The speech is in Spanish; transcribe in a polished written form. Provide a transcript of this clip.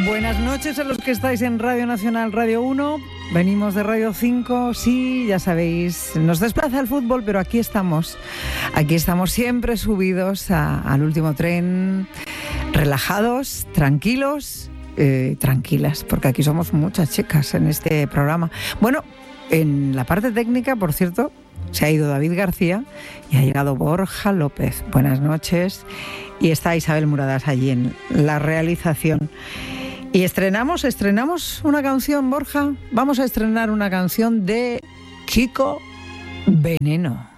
Buenas noches a los que estáis en Radio Nacional, Radio 1. Venimos de Radio 5, sí, ya sabéis, nos desplaza el fútbol, pero aquí estamos. Aquí estamos siempre subidos al último tren, relajados, tranquilos, tranquilas, porque aquí somos muchas chicas en este programa. Bueno, en la parte técnica, por cierto, se ha ido David García y ha llegado Borja López. Buenas noches. Y está Isabel Muradas allí en la realización. Y estrenamos una canción, Borja. Vamos a estrenar una canción de Kiko Veneno.